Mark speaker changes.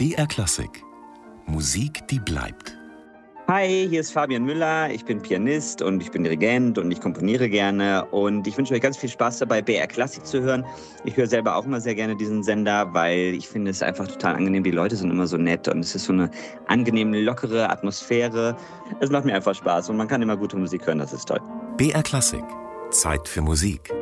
Speaker 1: BR Klassik. Musik, die bleibt.
Speaker 2: Hi, hier ist Fabian Müller. Ich bin Pianist und ich bin Dirigent und ich komponiere gerne. Und ich wünsche euch ganz viel Spaß dabei, BR Klassik zu hören. Ich höre selber auch immer sehr gerne diesen Sender, weil ich finde es einfach total angenehm. Die Leute sind immer so nett und es ist so eine angenehm lockere Atmosphäre. Es macht mir einfach Spaß und man kann immer gute Musik hören, das ist toll.
Speaker 1: BR Klassik. Zeit für Musik.